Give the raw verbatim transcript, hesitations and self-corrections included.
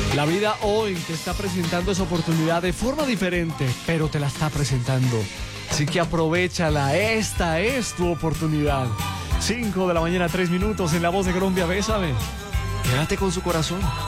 La vida hoy te está presentando esa oportunidad de forma diferente, pero te la está presentando. Así que aprovéchala, esta es tu oportunidad. cinco de la mañana, tres minutos en La Voz de Colombia, bésame. Quédate con su corazón.